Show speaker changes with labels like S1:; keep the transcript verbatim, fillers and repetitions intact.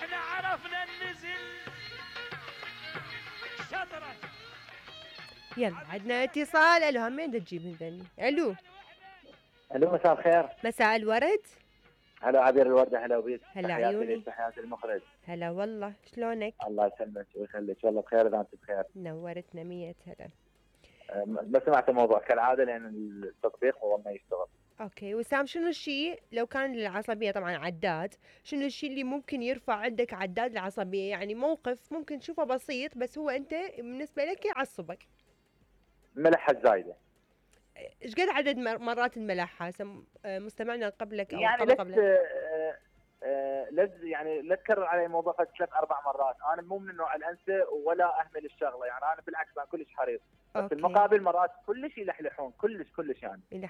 S1: احنا عرفنا النزل شطرة.
S2: يلا عندنا اتصال. الو همين دا تجيب من ذني. الو
S3: الو مساء الخير.
S2: مساء الورد.
S3: هلا عبير الوردة، هلا وبيك.
S2: هلا
S3: تحياتي
S2: عيوني.
S3: لك، تحياتي المخرج.
S2: هلا والله، شلونك؟
S3: الله يسلمك ويخليك، والله بخير اذا انت بخير.
S2: نورتنا مية هلا.
S3: أه، ما سمعت الموضوع كالعاده لان التطبيق هو ما يشتغل.
S2: اوكي وسام، شنو الشيء لو كان للعصبية طبعا عداد، شنو الشيء اللي ممكن يرفع عندك عداد العصبية؟ يعني موقف ممكن تشوفه بسيط بس هو انت بالنسبة لك يعصبك.
S3: ملحة الزايده.
S2: ايش قد عدد مر- مرات الملحة سم... آه، مستمعنا قبلك او
S3: يعني
S2: قبل
S3: لست
S2: قبلك؟
S3: أه أه لا يعني لا تكرر علي الموضوع فقط ثلاث اربع مرات. انا مو من النوع اللي انسى ولا اهمل الشغله، يعني انا بالعكس انا كلش حريص، بس
S2: أوكي.
S3: المقابل مرات كلش يلحلحون، كلش كلش يعني.